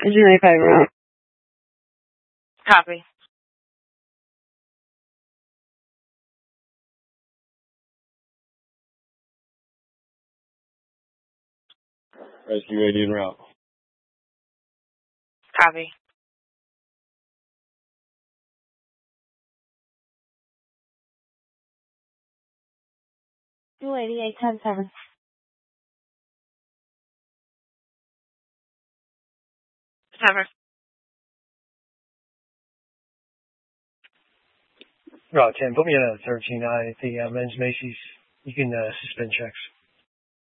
Engine 95 route. Copy. Rescue ready en route. Copy. Two 88, 10-7. Cover. Route 10, put me in at 13. The men's Macy's. You can suspend checks.